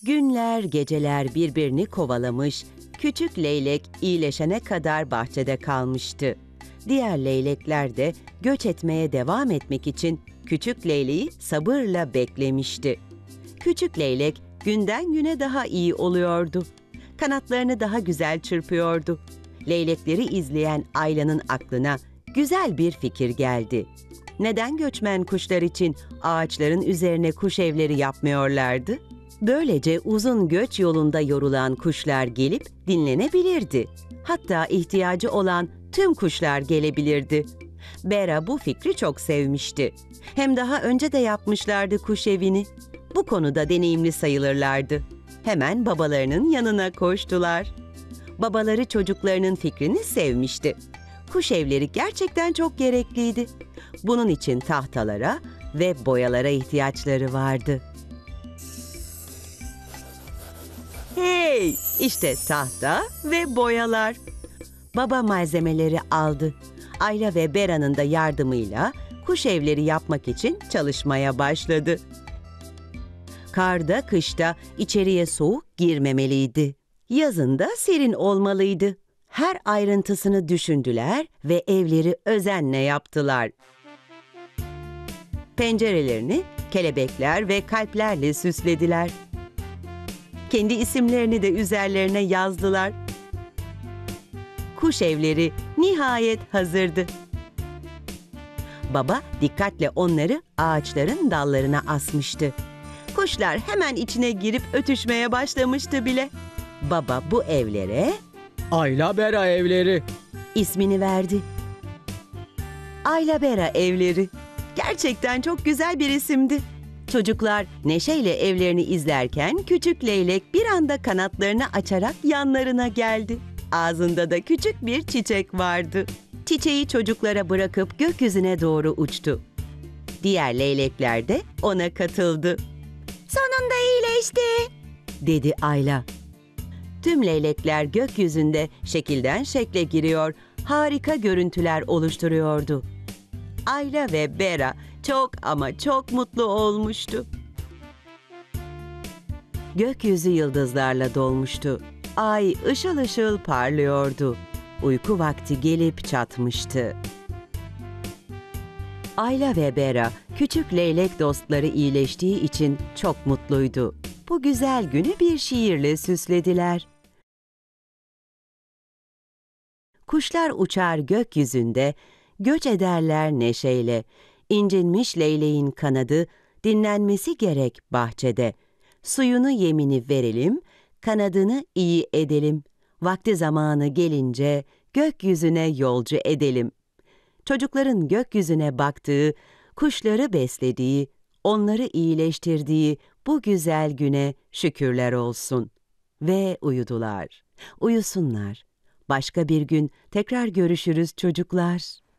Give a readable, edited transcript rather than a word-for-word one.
Günler, geceler birbirini kovalamış, küçük leylek iyileşene kadar bahçede kalmıştı. Diğer leylekler de göç etmeye devam etmek için küçük leyleği sabırla beklemişti. Küçük leylek günden güne daha iyi oluyordu. Kanatlarını daha güzel çırpıyordu. Leylekleri izleyen Ayla'nın aklına güzel bir fikir geldi. Neden göçmen kuşlar için ağaçların üzerine kuş evleri yapmıyorlardı? Böylece uzun göç yolunda yorulan kuşlar gelip dinlenebilirdi. Hatta ihtiyacı olan tüm kuşlar gelebilirdi. Bera bu fikri çok sevmişti. Hem daha önce de yapmışlardı kuş evini. Bu konuda deneyimli sayılırlardı. Hemen babalarının yanına koştular. Babaları çocuklarının fikrini sevmişti. Kuş evleri gerçekten çok gerekliydi. Bunun için tahtalara ve boyalara ihtiyaçları vardı. Hey, işte tahta ve boyalar. Baba malzemeleri aldı. Ayla ve Bera'nın da yardımıyla kuş evleri yapmak için çalışmaya başladı. Karda, kışta içeriye soğuk girmemeliydi. Yazında serin olmalıydı. Her ayrıntısını düşündüler ve evleri özenle yaptılar. Pencerelerini kelebekler ve kalplerle süslediler. Kendi isimlerini de üzerlerine yazdılar. Kuş evleri nihayet hazırdı. Baba dikkatle onları ağaçların dallarına asmıştı. Kuşlar hemen içine girip ötüşmeye başlamıştı bile. Baba bu evlere Ayla Bera evleri. ismini verdi. Ayla Bera evleri. Gerçekten çok güzel bir isimdi. Çocuklar neşeyle evlerini izlerken küçük leylek bir anda kanatlarını açarak yanlarına geldi. Ağzında da küçük bir çiçek vardı. Çiçeği çocuklara bırakıp gökyüzüne doğru uçtu. Diğer leylekler de ona katıldı. "Sonunda iyileşti," dedi Ayla. Tüm leylekler gökyüzünde şekilden şekle giriyor, harika görüntüler oluşturuyordu. Ayla ve Bera çok ama çok mutlu olmuştu. Gökyüzü yıldızlarla dolmuştu. Ay ışıl ışıl parlıyordu. Uyku vakti gelip çatmıştı. Ayla ve Bera küçük leylek dostları iyileştiği için çok mutluydu. Bu güzel günü bir şiirle süslediler. Kuşlar uçar gökyüzünde, göç ederler neşeyle. İncinmiş leyleğin kanadı, dinlenmesi gerek bahçede. Suyunu yemini verelim, kanadını iyi edelim. Vakti zamanı gelince gökyüzüne yolcu edelim. Çocukların gökyüzüne baktığı, kuşları beslediği, onları iyileştirdiği bu güzel güne şükürler olsun. Ve uyudular. Uyusunlar. Başka bir gün tekrar görüşürüz çocuklar.